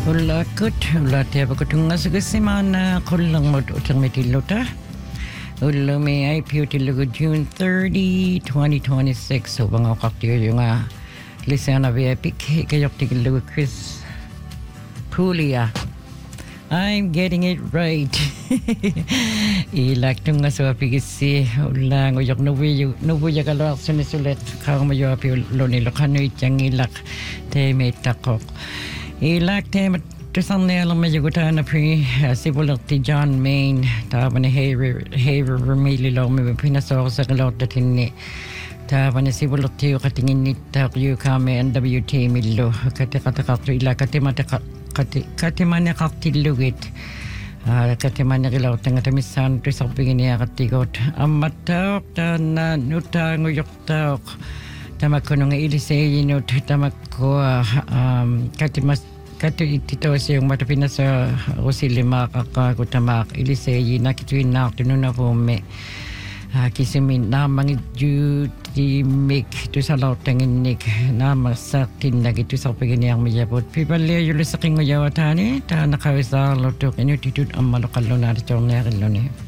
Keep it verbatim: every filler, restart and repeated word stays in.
Ulla kut, ulla tiaba kutunga sugasimana, kullang mot utang metilota. Ulla may ay piutilugo June thirtieth, twenty twenty-six. So bang ako kaktiyo yung nga Lisana Viapik, kayok tigilugo Chris Pulia. I'm getting it right. Ilak tunga sa apigisi ulang uyok nubuyo nubuyo kalak sunisulit kang mayo api lonilo kanu itang ilak te metakok. Ilak te tusan ne alam mayo gutana pri sibulak ti John Main taban haver haver vermili lo me pinasok sa kalot tinni. Taban sibulak ti katingin ni takyu kame N W T millo kate kate kate ilak kate mata kate kate mana kaktilugit. Katimanya kilaw tanga tamisan to sa pingin katigot amatok na nuta nguyok tok tamakunong ilisay no tamako um katimas katu itito sa yung matapina sa usilima kakakutamak ilisay nakituin na tununa po me kisimin na mga duty make to sa lautangin nik na masakin na gitu sa paginiang mayabot. Pipalya yung sa kingo yawatani ta nakawisa lautok inyutitut ang malakalo na rin niya kaloni.